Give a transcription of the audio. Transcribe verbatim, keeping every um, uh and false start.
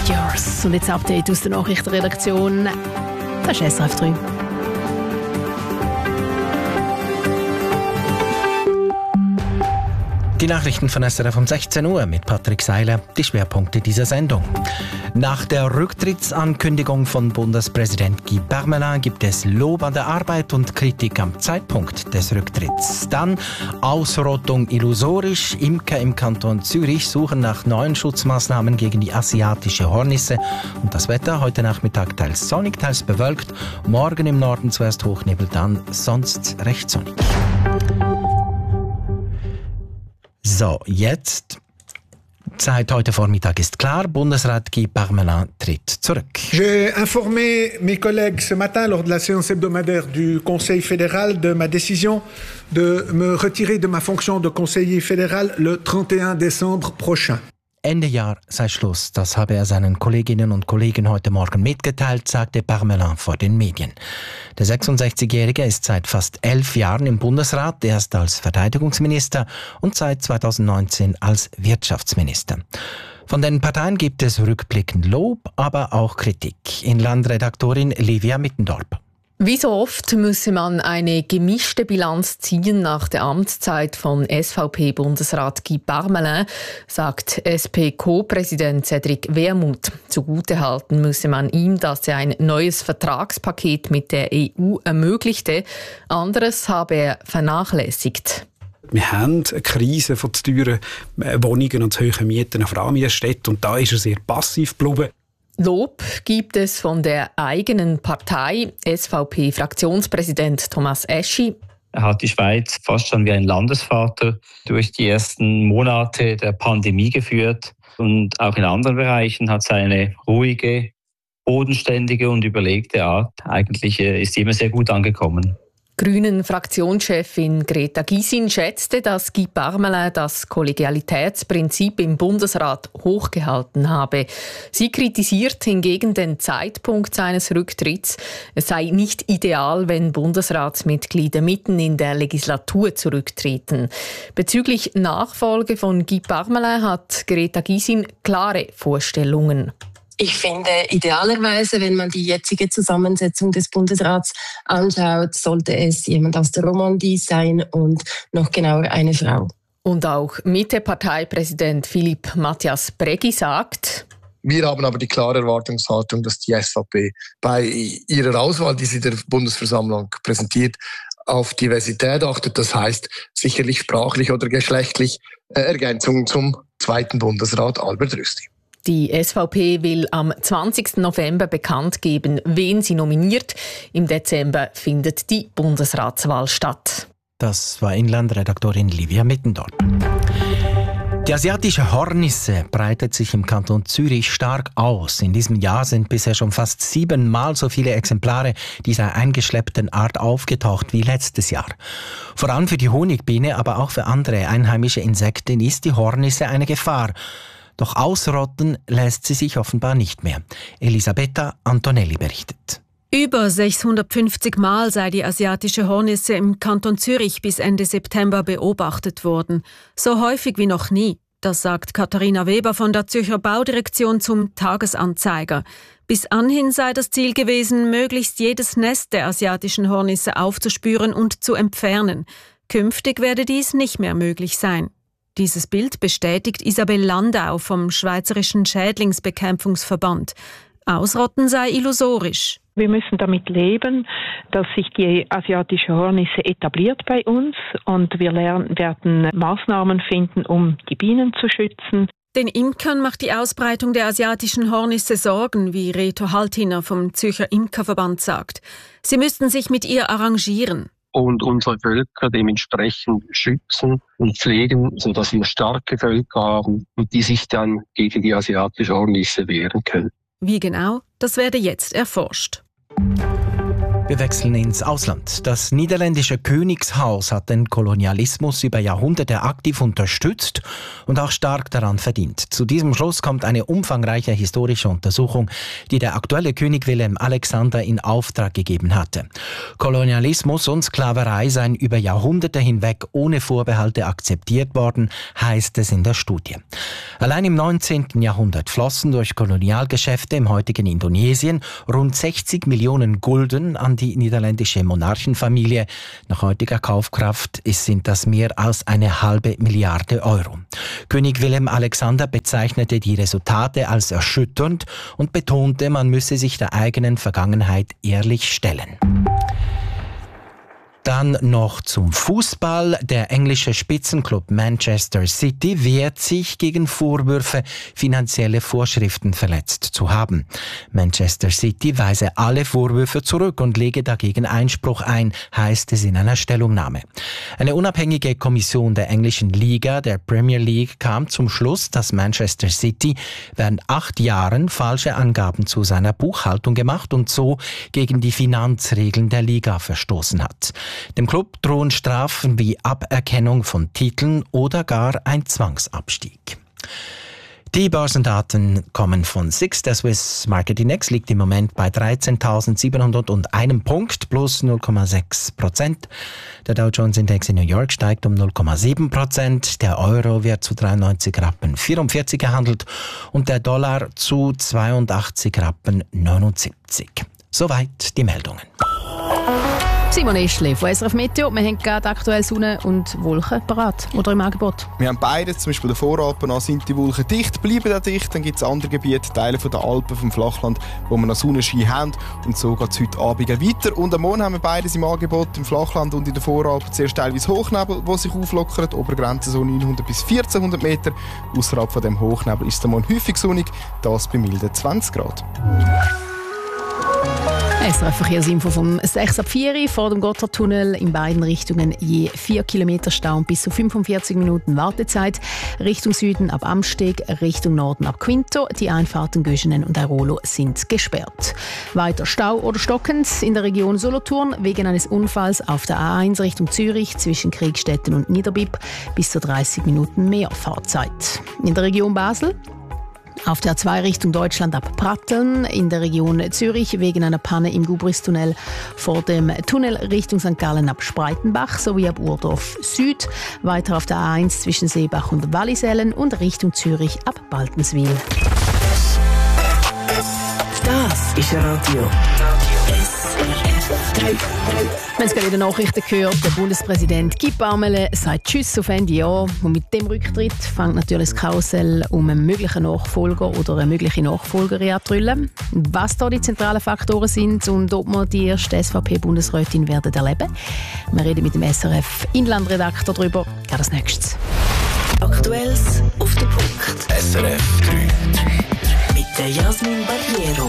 Yours. Und jetzt Update aus der Nachrichtenredaktion. Das ist S R F drei. Die Nachrichten von S R F um sechzehn Uhr mit Patrick Seiler, die Schwerpunkte dieser Sendung. Nach der Rücktrittsankündigung von Bundespräsident Guy Parmelin gibt es Lob an der Arbeit und Kritik am Zeitpunkt des Rücktritts. Dann Ausrottung illusorisch. Imker im Kanton Zürich suchen nach neuen Schutzmaßnahmen gegen die asiatische Hornisse. Und das Wetter heute Nachmittag teils sonnig, teils bewölkt. Morgen im Norden zuerst Hochnebel, dann sonst recht sonnig. So, jetzt. Seit heute Vormittag ist klar, Bundesrat Guy Parmelin tritt zurück. J'ai informé mes collègues ce matin lors de la séance hebdomadaire du Conseil fédéral de ma décision de me retirer de ma fonction de conseiller fédéral le trente et un décembre prochain. Ende Jahr sei Schluss, das habe er seinen Kolleginnen und Kollegen heute Morgen mitgeteilt, sagte Parmelin vor den Medien. Der sechsundsechzigjährige ist seit fast elf Jahren im Bundesrat, erst als Verteidigungsminister und seit zweitausendneunzehn als Wirtschaftsminister. Von den Parteien gibt es rückblickend Lob, aber auch Kritik. Inlandredaktorin Livia Mittendorp. Wie so oft müsse man eine gemischte Bilanz ziehen nach der Amtszeit von S V P-Bundesrat Guy Parmelin, sagt S P-Co-Präsident Cédric Wermuth. Zugutehalten müsse man ihm, dass er ein neues Vertragspaket mit der E U ermöglichte. Anderes habe er vernachlässigt. Wir haben eine Krise von zu teuren Wohnungen und zu hohen Mieten, vor allem in der Stadt, und da ist er sehr passiv geblieben. Lob gibt es von der eigenen Partei. S V P-Fraktionspräsident Thomas Eschi. Er hat die Schweiz fast schon wie ein Landesvater durch die ersten Monate der Pandemie geführt. Und auch in anderen Bereichen hat seine ruhige, bodenständige und überlegte Art eigentlich ist immer sehr gut angekommen. Grünen-Fraktionschefin Greta Gysin schätzte, dass Guy Parmelin das Kollegialitätsprinzip im Bundesrat hochgehalten habe. Sie kritisiert hingegen den Zeitpunkt seines Rücktritts. Es sei nicht ideal, wenn Bundesratsmitglieder mitten in der Legislatur zurücktreten. Bezüglich Nachfolge von Guy Parmelin hat Greta Gysin klare Vorstellungen. Ich finde, idealerweise, wenn man die jetzige Zusammensetzung des Bundesrats anschaut, sollte es jemand aus der Romandie sein und noch genauer eine Frau. Und auch Mitte-Parteipräsident Philippe Matthias Breggi sagt: Wir haben aber die klare Erwartungshaltung, dass die S V P bei ihrer Auswahl, die sie der Bundesversammlung präsentiert, auf Diversität achtet. Das heißt sicherlich sprachlich oder geschlechtlich äh, Ergänzungen zum zweiten Bundesrat Albert Rösti. Die S V P will am zwanzigsten November bekannt geben, wen sie nominiert. Im Dezember findet die Bundesratswahl statt. Das war Inlandredaktorin Livia Mittendorf. Die asiatische Hornisse breitet sich im Kanton Zürich stark aus. In diesem Jahr sind bisher schon fast siebenmal so viele Exemplare dieser eingeschleppten Art aufgetaucht wie letztes Jahr. Vor allem für die Honigbiene, aber auch für andere einheimische Insekten ist die Hornisse eine Gefahr. Doch ausrotten lässt sie sich offenbar nicht mehr. Elisabetta Antonelli berichtet. Über sechshundertfünfzig Mal sei die asiatische Hornisse im Kanton Zürich bis Ende September beobachtet worden. So häufig wie noch nie. Das sagt Katharina Weber von der Zürcher Baudirektion zum Tagesanzeiger. Bis anhin sei das Ziel gewesen, möglichst jedes Nest der asiatischen Hornisse aufzuspüren und zu entfernen. Künftig werde dies nicht mehr möglich sein. Dieses Bild bestätigt Isabel Landau vom Schweizerischen Schädlingsbekämpfungsverband. Ausrotten sei illusorisch. Wir müssen damit leben, dass sich die asiatische Hornisse etabliert bei uns und wir lernen, werden Maßnahmen finden, um die Bienen zu schützen. Den Imkern macht die Ausbreitung der asiatischen Hornisse Sorgen, wie Reto Haltiner vom Zürcher Imkerverband sagt. Sie müssten sich mit ihr arrangieren. Und unsere Völker dementsprechend schützen und pflegen, sodass wir starke Völker haben, die sich dann gegen die asiatische Hornisse wehren können. Wie genau, das werde jetzt erforscht. Wir wechseln ins Ausland. Das niederländische Königshaus hat den Kolonialismus über Jahrhunderte aktiv unterstützt und auch stark daran verdient. Zu diesem Schluss kommt eine umfangreiche historische Untersuchung, die der aktuelle König Willem Alexander in Auftrag gegeben hatte. Kolonialismus und Sklaverei seien über Jahrhunderte hinweg ohne Vorbehalte akzeptiert worden, heißt es in der Studie. Allein im neunzehnten Jahrhundert flossen durch Kolonialgeschäfte im heutigen Indonesien rund sechzig Millionen Gulden an die niederländische Monarchenfamilie. Nach heutiger Kaufkraft sind das mehr als eine halbe Milliarde Euro. König Willem Alexander bezeichnete die Resultate als erschütternd und betonte, man müsse sich der eigenen Vergangenheit ehrlich stellen. Dann noch zum Fußball. Der englische Spitzenclub Manchester City wehrt sich gegen Vorwürfe, finanzielle Vorschriften verletzt zu haben. Manchester City weise alle Vorwürfe zurück und lege dagegen Einspruch ein, heißt es in einer Stellungnahme. Eine unabhängige Kommission der englischen Liga, der Premier League, kam zum Schluss, dass Manchester City während acht Jahren falsche Angaben zu seiner Buchhaltung gemacht und so gegen die Finanzregeln der Liga verstoßen hat. Dem Club drohen Strafen wie Aberkennung von Titeln oder gar ein Zwangsabstieg. Die Börsendaten kommen von S I X. Der Swiss Market Index liegt im Moment bei dreizehntausendsiebenhunderteins Punkt, plus null Komma sechs Prozent. Der Dow Jones Index in New York steigt um null Komma sieben Prozent. Der Euro wird zu dreiundneunzig Rappen vierundvierzig gehandelt und der Dollar zu zweiundachtzig Rappen neunundsiebzig. Soweit die Meldungen. Simon Eschle von S R F Meteo. Wir haben gerade aktuell Sonne und Wolken parat oder im Angebot. Wir haben beides, zum Beispiel der Voralpen sind die Wolken dicht, bleiben auch dicht. Dann gibt es andere Gebiete, Teile von der Alpen, vom Flachland, wo wir noch Sonnenschein haben. Und so geht es heute Abend weiter. Und am Morgen haben wir beides im Angebot, im Flachland und in der Voralpen. Zuerst teilweise Hochnebel, der sich auflockert, Obergrenze so neunhundert bis vierzehnhundert Meter. Außerhalb von dem Hochnebel ist es morgen häufig sonnig, das bei milden zwanzig Grad. S R F-Verkehrsinfo vom sechs ab vier vor dem Gotthardtunnel in beiden Richtungen je vier Kilometer Stau und bis zu fünfundvierzig Minuten Wartezeit. Richtung Süden ab Amsteg, Richtung Norden ab Quinto. Die Einfahrten Göschenen und Airolo sind gesperrt. Weiter Stau oder stockend in der Region Solothurn wegen eines Unfalls auf der A eins Richtung Zürich zwischen Kriegstetten und Niederbipp. Bis zu dreißig Minuten mehr Fahrzeit. In der Region Basel auf der A zwei Richtung Deutschland ab Pratteln, in der Region Zürich wegen einer Panne im Gubristunnel vor dem Tunnel Richtung Sankt Gallen ab Spreitenbach sowie ab Urdorf Süd. Weiter auf der A eins zwischen Seebach und Wallisellen und Richtung Zürich ab Baltenswil. Das ist Radio S R F drei. Wir haben es gerade in den Nachrichten gehört, der Bundespräsident Guy Parmelin sagt Tschüss auf Ende Jahr. Und mit dem Rücktritt fängt natürlich das Karussell um einen möglichen Nachfolger oder eine mögliche Nachfolgerin an zu rollen. Was da die zentralen Faktoren sind und ob wir die erste S V P-Bundesrätin werden erleben. Wir reden mit dem S R F-Inlandredakteur darüber. Gerade als nächstes. Aktuelles auf den Punkt. S R F drei. Mit der Jasmin Barriero.